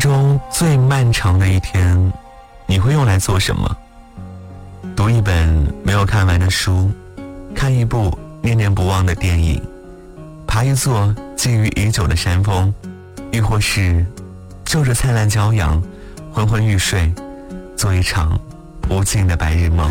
中最漫长的一天，你会用来做什么？读一本没有看完的书，看一部念念不忘的电影，爬一座觊觎已久的山峰，亦或是就着灿烂骄阳昏昏欲睡，做一场无尽的白日梦。